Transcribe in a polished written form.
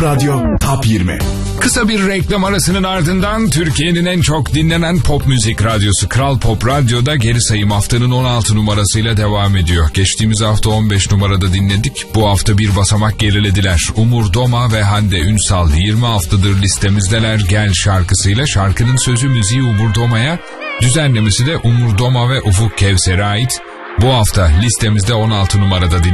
Pop Radyo Top 20. Kısa bir reklam arasının ardından Türkiye'nin en çok dinlenen pop müzik radyosu Kral Pop Radyo'da geri sayım haftanın 16 numarasıyla devam ediyor. Geçtiğimiz hafta 15 numarada dinledik. Bu hafta bir basamak gerilediler. Umur Doma ve Hande Ünsal 20 haftadır listemizdeler. Gel şarkısıyla, şarkının sözü müziği Umur Doma'ya, düzenlemesi de Umur Doma ve Ufuk Kevser'e ait. Bu hafta listemizde 16 numarada dinledik.